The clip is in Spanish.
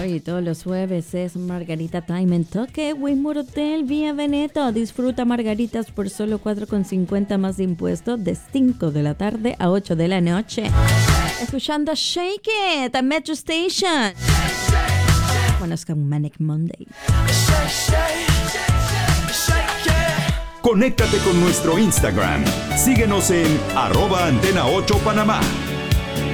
Y todos los jueves es Margarita Time en Toque, Waymoor Hotel, Vía Veneto. Disfruta margaritas por solo $4.50 más de impuestos de 5 de la tarde a 8 de la noche. Escuchando Shake It a Metro Station. Bueno, es con Manic Monday. Conéctate con nuestro Instagram. Síguenos en @Antena 8 Panamá.